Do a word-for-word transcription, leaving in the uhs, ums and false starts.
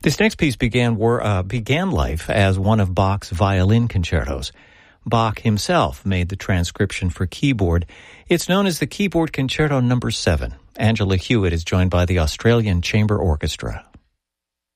This next piece began wor- uh, began life as one of Bach's violin concertos. Bach himself made the transcription for keyboard. It's known as the Keyboard Concerto Number seven. Angela Hewitt is joined by the Australian Chamber Orchestra.